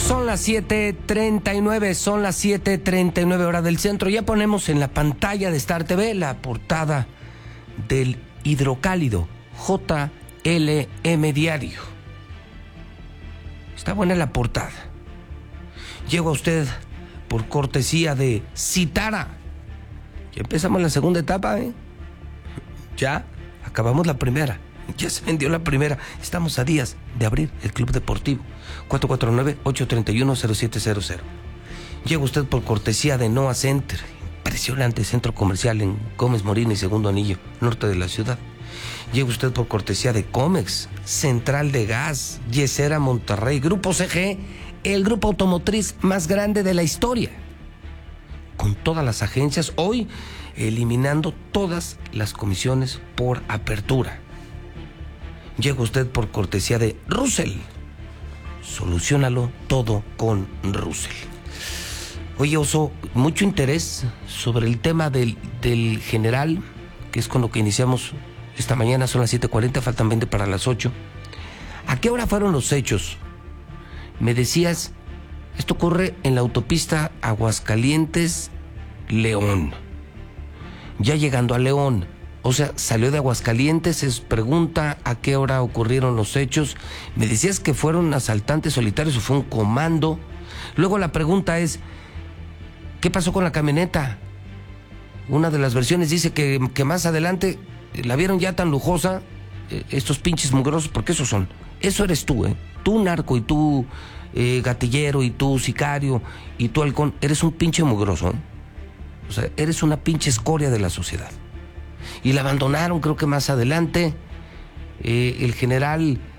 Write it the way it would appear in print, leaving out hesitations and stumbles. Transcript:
Son las 7:39 hora del centro. Ya ponemos en la pantalla de Star TV la portada del hidrocálido JLM Diario. Está buena la portada. Llegó a usted por cortesía de Citara. Ya empezamos la segunda etapa, ¿eh? Ya acabamos la primera. Ya se vendió la primera. Estamos a días de abrir el Club Deportivo. 449-831-0700. Llega usted por cortesía de Noah Center. Impresionante centro comercial en Gómez Morín y Segundo Anillo, norte de la ciudad. Llega usted por cortesía de Comex, Central de Gas, Yesera Monterrey, Grupo CG, el grupo automotriz más grande de la historia. Con todas las agencias, hoy eliminando todas las comisiones por apertura. Llega usted por cortesía de Russell. Soluciónalo todo con Russell. Oye, Oso, mucho interés sobre el tema del general, que es con lo que iniciamos esta mañana. Son las 7:40, faltan 20 para las 8. ¿A qué hora fueron los hechos? Me decías, esto ocurre en la autopista Aguascalientes-León. Ya llegando a León, o sea, salió de Aguascalientes, se pregunta a qué hora ocurrieron los hechos. Me decías que fueron asaltantes solitarios o fue un comando. Luego la pregunta es, ¿qué pasó con la camioneta? Una de las versiones dice que más adelante la vieron ya tan lujosa, estos pinches mugrosos, porque esos son. Eso eres tú, ¿eh? Tú narco y tú gatillero y tú sicario y tú halcón, eres un pinche mugroso, ¿eh? O sea, eres una pinche escoria de la sociedad. Y la abandonaron, creo que más adelante. El general